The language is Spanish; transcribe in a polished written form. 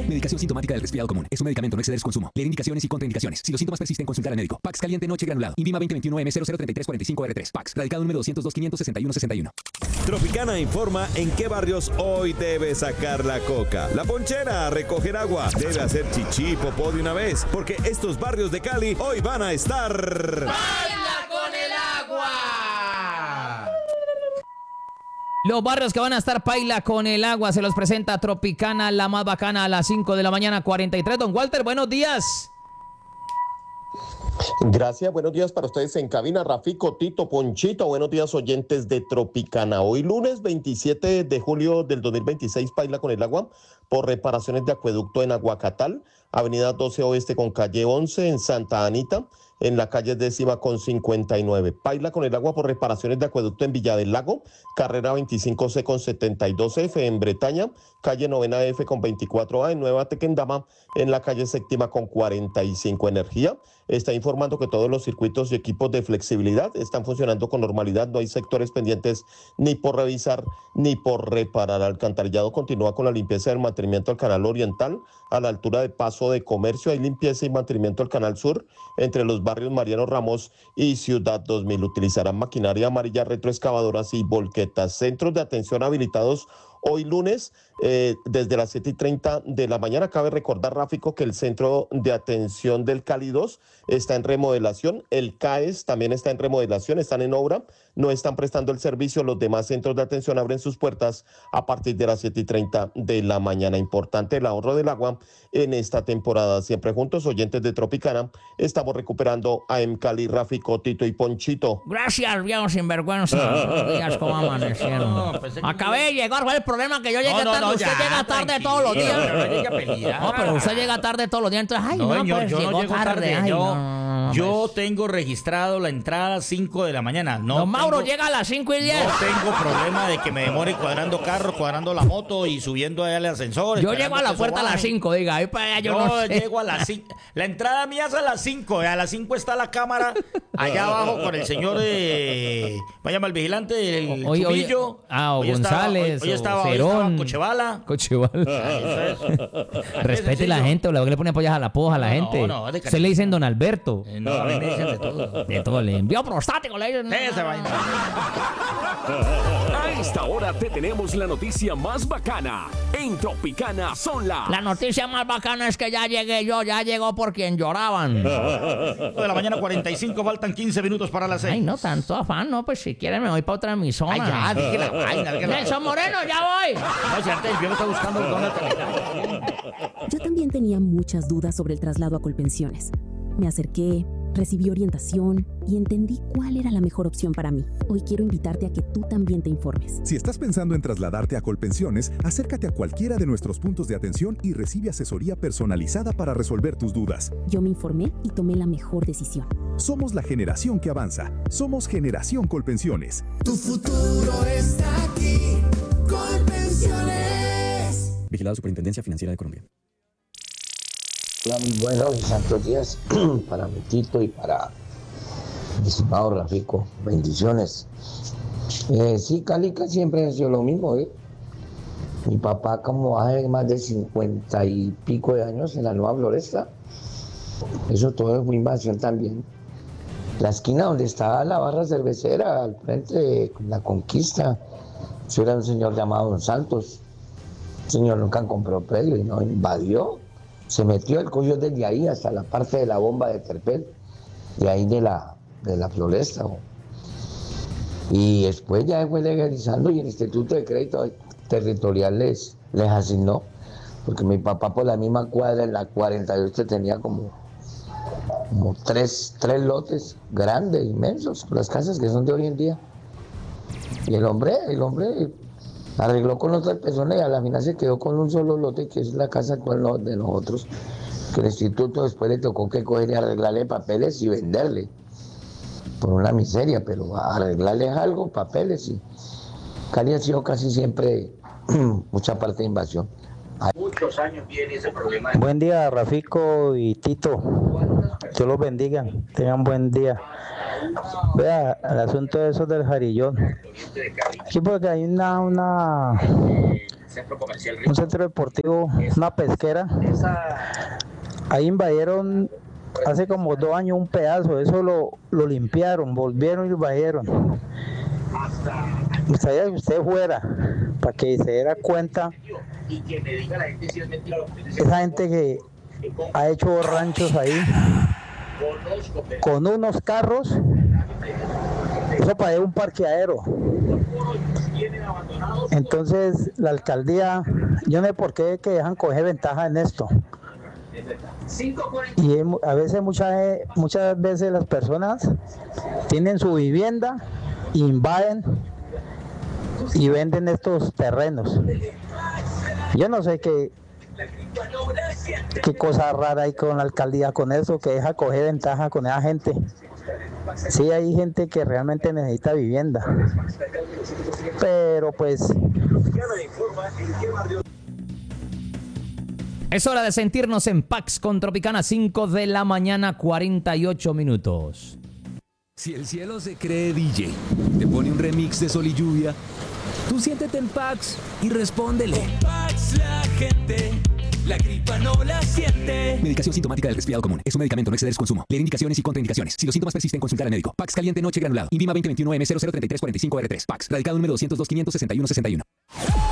Medicación sintomática del resfriado común. Es un medicamento, no exceder su consumo. Leer indicaciones y contraindicaciones. Si los síntomas persisten, consultar al médico. Pax Caliente Noche Granulado. Invima 2021 M003345R3. Pax. Radicado número 202-561-61. Tropicana informa en qué barrios hoy debe sacar la coca. La ponchera a recoger agua. Debe hacer chichi, popó de una vez. Porque estos barrios de Cali hoy van a estar... ¡Baila con el agua! Los barrios que van a estar paila con el agua se los presenta Tropicana, la más bacana, a las 5 de la mañana, 43. Don Walter, buenos días. Gracias, buenos días para ustedes en cabina. Rafico, Tito, Ponchito, buenos días oyentes de Tropicana. Hoy lunes 27 de julio del 2026, paila con el agua por reparaciones de acueducto en Aguacatal, avenida 12 Oeste con calle 11 en Santa Anita, en la calle 10ª con 59. Paila con el agua por reparaciones de acueducto en Villa del Lago, carrera 25C con 72F en Bretaña, calle 9F con 24A en Nueva Tequendama, en la calle 7ª con 45. Energía está informando que todos los circuitos y equipos de flexibilidad están funcionando con normalidad. No hay sectores pendientes ni por revisar ni por reparar. Alcantarillado continúa con la limpieza del mantenimiento del canal oriental a la altura de Paso de Comercio. Hay limpieza y mantenimiento del canal sur entre los barrios Mariano Ramos y Ciudad 2000. Utilizarán maquinaria amarilla, retroexcavadoras y volquetas. Centros de atención habilitados hoy lunes desde las 7:30 de la mañana. Cabe recordar, Ráfico, que el Centro de Atención del Cali 2 está en remodelación. El CAES también está en remodelación, están en obra, no están prestando el servicio. Los demás centros de atención abren sus puertas a partir de las 7:30 de la mañana. Importante el ahorro del agua en esta temporada. Siempre juntos, oyentes de Tropicana, estamos recuperando a Cali, Ráfico, Tito y Ponchito. Gracias, viejo sinvergüenza. Buenos días, ¿cómo amanecieron? Acabé de llegar, ¿cuál es el problema? Que yo llegué tarde. Usted llega tarde todos los días. No, pero usted llega tarde todos los días. Entonces, ay, no, yo pues no llegó llego tarde. Ay, yo tengo registrado la entrada a 5 de la mañana. Don Mauro llega a las 5:10. No tengo problema de que me demore cuadrando carro, cuadrando la moto y subiendo allá al ascensor. Yo llego a la puerta a las 5, diga. Ahí para allá yo no sé. Llego a las 5. La entrada mía es a las 5. A las 5 está la cámara allá abajo con el señor ¿cómo llama el vigilante? El Chupillo. O González, hoy estaba Cochevala. Respete la gente, o le pone apoyas a la poja a la gente. Usted le dicen Don Alberto. No, a mí me dicen de todo. De todo le envió prostático, le dicen. Esa vaina. A esta hora te tenemos la noticia más bacana. En Tropicana son La noticia más bacana es que ya llegué yo, ya llegó por quien lloraban. De la mañana 45, faltan 15 minutos para las 6. Ay, no tanto afán, no, pues si quieren me voy para otra emisora. Ay, ya, dije la vaina. Nelson Moreno, ya voy. No, si antes yo me estoy buscando el dólar. Yo también tenía muchas dudas sobre el traslado a Colpensiones. Me acerqué, recibí orientación y entendí cuál era la mejor opción para mí. Hoy quiero invitarte a que tú también te informes. Si estás pensando en trasladarte a Colpensiones, acércate a cualquiera de nuestros puntos de atención y recibe asesoría personalizada para resolver tus dudas. Yo me informé y tomé la mejor decisión. Somos la generación que avanza. Somos Generación Colpensiones. Tu futuro está aquí. Colpensiones. Vigilado Superintendencia Financiera de Colombia. Hola, muy buenos y santos días para mi Tito y para mi estimado Rafico. Bendiciones. Sí, Calica siempre ha sido lo mismo, ¿eh? Mi papá, como hace más de 50 y pico de años en la Nueva Floresta, eso todo fue invasión también. La esquina donde estaba la barra cervecera, al frente de la Conquista, eso era un señor llamado Don Santos. El señor nunca compró predio y no invadió. Se metió, el cogió desde ahí hasta la parte de la bomba de Terpel, de ahí de la Floresta. Y después ya fue legalizando y el Instituto de Crédito Territorial les asignó, porque mi papá por la misma cuadra, en la 48, tenía como tres lotes grandes, inmensos, las casas que son de hoy en día. Y el hombre arregló con otras personas y a la final se quedó con un solo lote, que es la casa actual de nosotros, que el instituto después le tocó que coger y arreglarle papeles y venderle, por una miseria, pero arreglarle algo, papeles. Y Cali ha sido casi siempre mucha parte de invasión. Muchos años viene ese problema. Buen día, Rafico y Tito. Dios los bendiga. Tengan buen día. Vea, el asunto de eso del jarillón. Sí, porque hay una un centro deportivo, una pesquera. Ahí invadieron hace como 2 años un pedazo, eso lo limpiaron, volvieron y invadieron. Gustaría que usted fuera para que se diera cuenta esa gente que ha hecho ranchos ahí con unos carros. Eso parece un parqueadero. Entonces la alcaldía, yo no sé por qué que dejan coger ventaja en esto. Y a veces, muchas veces las personas tienen su vivienda, invaden y venden estos terrenos. Yo no sé qué cosa rara hay con la alcaldía con eso, que deja coger ventaja con esa gente. Sí, hay gente que realmente necesita vivienda, pero pues... Es hora de sentirnos en Pax con Tropicana, 5 de la mañana, 48 minutos. Si el cielo se cree DJ, te pone un remix de Sol y Lluvia, tú siéntete en Pax y respóndele. Con Pax la gente, la gripa no la siente. Medicación sintomática del resfriado común. Es un medicamento, no exceder su consumo. Leer indicaciones y contraindicaciones. Si los síntomas persisten, consultar al médico. Pax caliente noche granulado. INVIMA 2021 M003345R3. Pax. Radicado número 202 561 61.